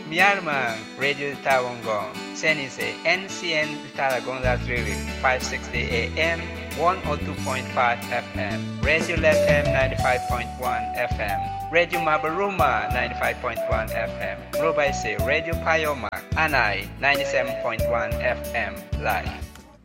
Myanmar, Radio Tawangong, Senise, NCN Talagonda Trili, 560 AM, 102.5 FM, Radio Latam 95.1 FM, Radio Mabaruma 95.1 FM, Robaise, Radio Payoma, Anai 97.1 FM, live.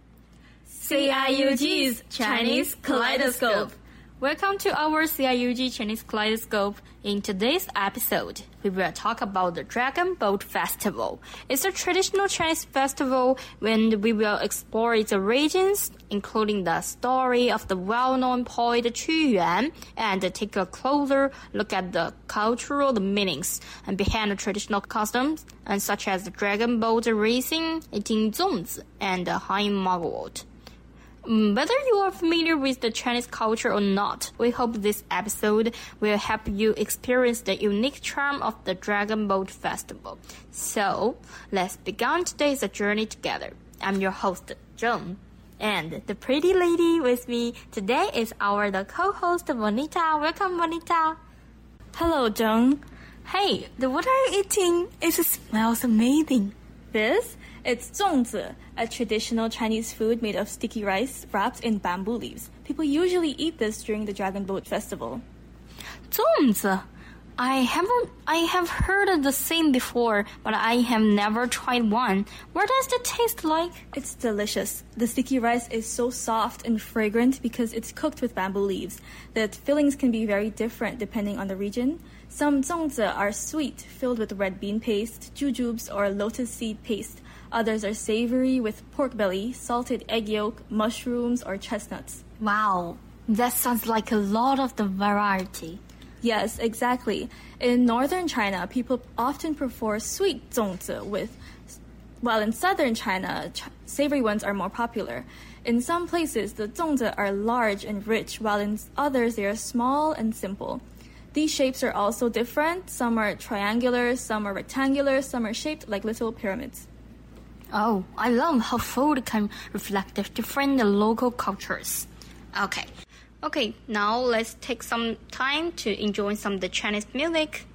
CIUG's Chinese Kaleidoscope. Welcome to our CIUG Chinese Kaleidoscope. In today's episode, we will talk about the Dragon Boat Festival. It's a traditional Chinese festival when we will explore its origins, including the story of the well-known poet Qu Yuan, and take a closer look at the cultural meanings and behind the traditional customs, and such as the dragon boat racing, eating zongzi, and the Hein Margot. Whether you are familiar with the Chinese culture or not, we hope this episode will help you experience the unique charm of the Dragon Boat Festival. So, let's begin today's journey together. I'm your host, Zheng. And the pretty lady with me today is the co-host, Bonita. Welcome, Bonita. Hello, Zheng. Hey, what are you eating? It smells amazing. It's zongzi, a traditional Chinese food made of sticky rice wrapped in bamboo leaves. People usually eat this during the Dragon Boat Festival. Zongzi? I have heard of the same before, but I have never tried one. What does it taste like? It's delicious. The sticky rice is so soft and fragrant because it's cooked with bamboo leaves. The fillings can be very different depending on the region. Some zongzi are sweet, filled with red bean paste, jujubes, or lotus seed paste. Others are savory with pork belly, salted egg yolk, mushrooms, or chestnuts. Wow, that sounds like a lot of the variety. Yes, exactly. In northern China, people often prefer sweet zongzi while in southern China, savory ones are more popular. In some places, the zongzi are large and rich, while in others they are small and simple. These shapes are also different. Some are triangular, some are rectangular, some are shaped like little pyramids. Oh, I love how food can reflect the different local cultures. Okay, now let's take some time to enjoy some of the Chinese music.